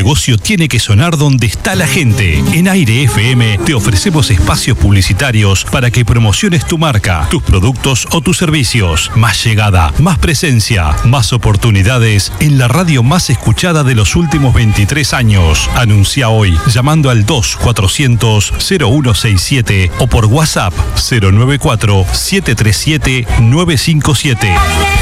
negocio tiene que sonar donde está la gente. En Aire FM te ofrecemos espacios publicitarios para que promociones tu marca, tus productos o tus servicios. Más llegada, más presencia, más oportunidades en la radio más escuchada de los últimos 23 años. Anuncia hoy llamando al 2400-0167 o por WhatsApp 094-737-957.